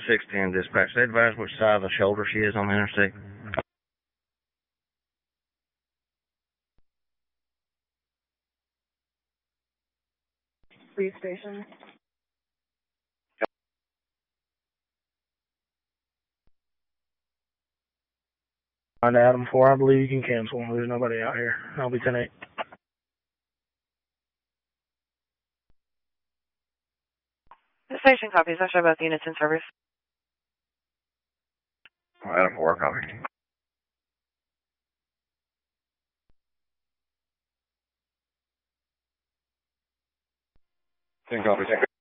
610 dispatch. They advise which side of the shoulder she is on the interstate. Police station. On Adam 4, I believe you can cancel. There's nobody out here. I'll be 10-8. The station copies. I show both units in service. Adam 4, copy. 10 copy.